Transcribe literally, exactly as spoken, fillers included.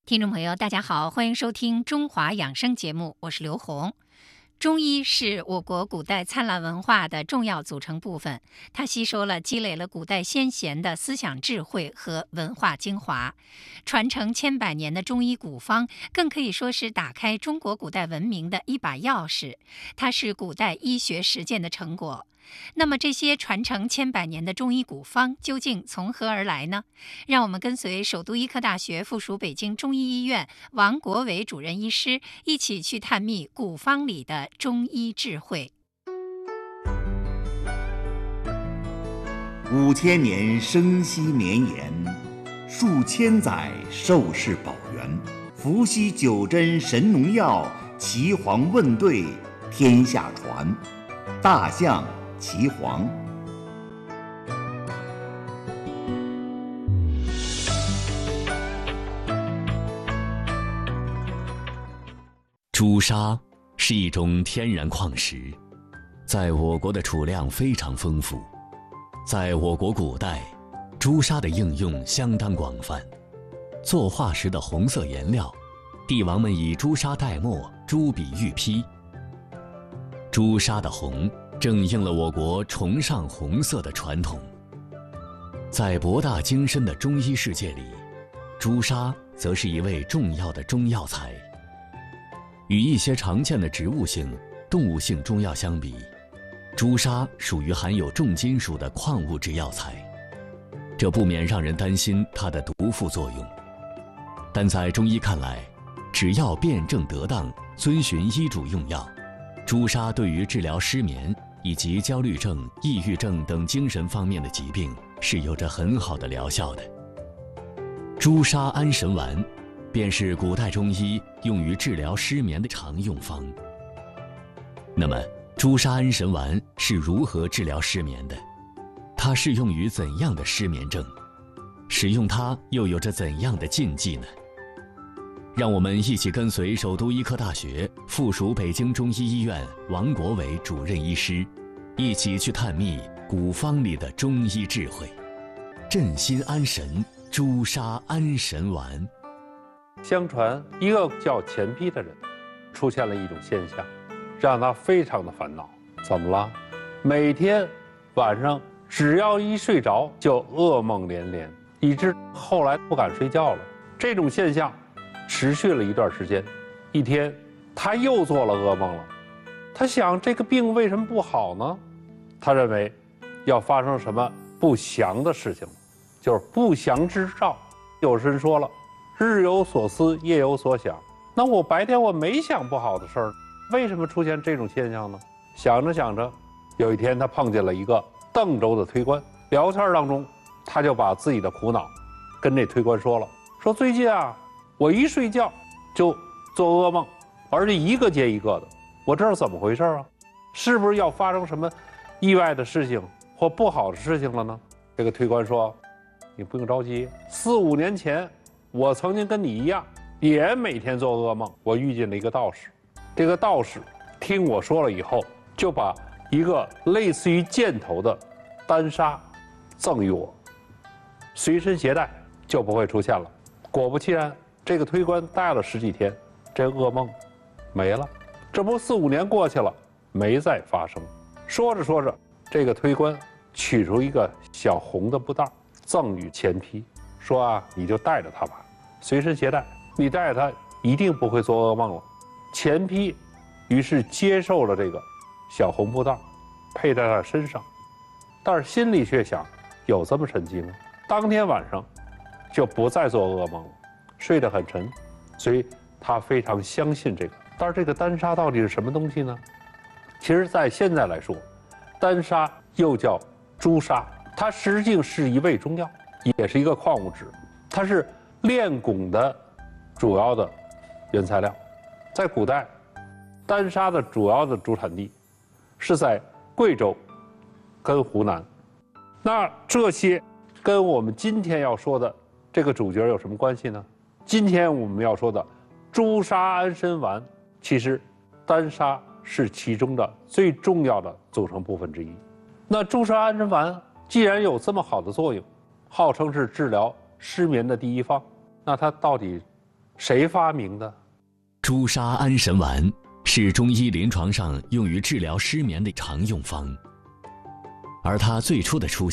听众朋友，大家好，欢迎收听中华养生节目，我是刘红。中医是我国古代灿烂文化的重要组成部分，它吸收了、积累了古代先贤的思想智慧和文化精华，传承千百年的中医古方，更可以说是打开中国古代文明的一把钥匙。它是古代医学实践的成果。那么这些传承千百年的中医古方究竟从何而来呢？让我们跟随首都医科大学附属北京中医医院王国伟主任医师一起去探秘古方里的中医智慧。 五千年生息绵延，数千载寿世保元。伏羲九针神农药，岐黄问对天下传。大象岐黄。 朱砂是一种天然矿石，在我国的储量非常丰富。在我国古代，朱砂的应用相当广泛。作画时的红色颜料，帝王们以朱砂代墨，朱笔玉批。朱砂的红正应了我国崇尚红色的传统。在博大精深的中医世界里，朱砂则是一味重要的中药材。与一些常见的植物性、动物性中药相比，朱砂属于含有重金属的矿物质药材，这不免让人担心它的毒副作用。但在中医看来，只要辩证得当，遵循医嘱用药，朱砂对于治疗失眠以及焦虑症、抑郁症等精神方面的疾病是有着很好的疗效的。朱砂安神丸便是古代中医用于治疗失眠的常用方。那么，朱砂安神丸是如何治疗失眠的？它适用于怎样的失眠症？使用它又有着怎样的禁忌呢？让我们一起跟随首都医科大学附属北京中医医院王国伟主任医师，一起去探秘古方里的中医智慧。镇心安神，朱砂安神丸。 相传一个叫钱丕的人出现了一种现象，让他非常的烦恼。怎么了？每天晚上只要一睡着就噩梦连连，以致后来不敢睡觉了。这种现象持续了一段时间。一天他又做了噩梦了，他想这个病为什么不好呢？他认为要发生什么不祥的事情，就是不祥之兆。有人说了，日有所思，夜有所想。那我白天我没想不好的事儿，为什么出现这种现象呢？想着想着，有一天他碰见了一个邓州的推官，聊天当中，他就把自己的苦恼跟这推官说了，说最近啊，我一睡觉就做噩梦，而且一个接一个的，我这是怎么回事啊？是不是要发生什么意外的事情或不好的事情了呢？这个推官说，你不用着急，四五年前我曾经跟你一样，也每天做噩梦。我遇见了一个道士，这个道士听我说了以后，就把一个类似于箭头的丹砂赠予我，随身携带就不会出现了。果不其然，这个推官戴了十几天，这噩梦没了。这不四五年过去了，没再发生。说着说着，这个推官取出一个小红的布袋赠予钱丕，说啊，你就带着它吧，随身携带，你带着它一定不会做噩梦了。钱丕于是接受了这个小红布袋，佩戴在身上，但是心里却想，有这么神奇吗？当天晚上就不再做噩梦了，睡得很沉，所以他非常相信这个。但是这个丹砂到底是什么东西呢？其实在现在来说，丹砂又叫朱砂，它实际是一味中药，也是一个矿物质，它是炼汞的主要的原材料。在古代，丹砂的主要的主产地是在贵州跟湖南。那这些跟我们今天要说的这个主角有什么关系呢？今天我们要说的朱砂安神丸，其实丹砂是其中的最重要的组成部分之一。那朱砂安神丸既然有这么好的作用，号称是治疗失眠的第一方，那它到底谁发明的？ 朱砂安神丸是中医临床上用于治疗失眠的常用方，而它最初的出现